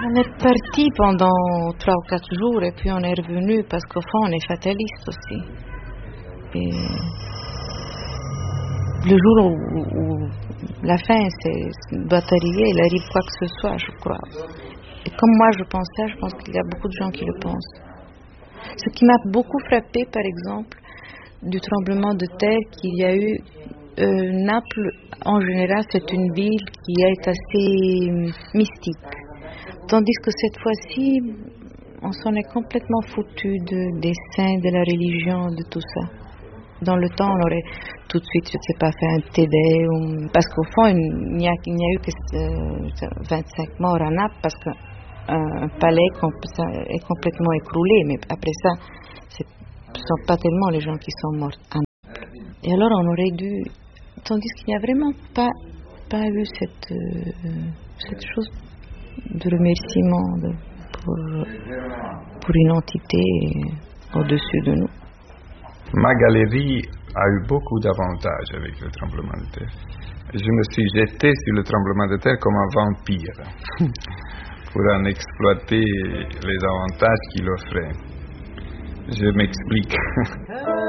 On est parti pendant 3 ou 4 jours et puis on est revenu parce qu'au fond on est fataliste aussi. Et le jour où la fin doit arriver, il arrive quoi que ce soit, je crois. Et comme moi je pense ça, je pense qu'il y a beaucoup de gens qui le pensent. Ce qui m'a beaucoup frappé, par exemple, du tremblement de terre qu'il y a eu, Naples, en général, c'est une ville qui est assez mystique. Tandis que cette fois-ci, on s'en est complètement foutu des saints, de la religion, de tout ça. Dans le temps, on aurait tout de suite, je ne sais pas, fait un Te Deum, parce qu'au fond, il n'y a eu que 25 morts à Naples, parce qu'un palais est complètement écroulé, mais après ça, ce ne sont pas tellement les gens qui sont morts à Naples. Et alors, on aurait dû, tandis qu'il n'y a vraiment pas eu cette chose de remerciement pour une entité au-dessus de nous. Ma galerie a eu beaucoup d'avantages avec le tremblement de terre. Je me suis jeté sur le tremblement de terre comme un vampire pour en exploiter les avantages qu'il offrait. Je m'explique.